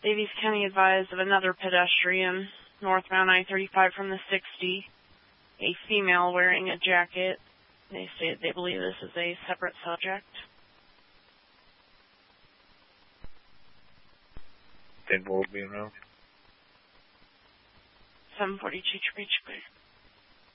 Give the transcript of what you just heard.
Davies County advised of another pedestrian northbound I-35 from the 60, a female wearing a jacket. They stated they believe this is a separate subject. 10-4 will be around. 742 Chicory.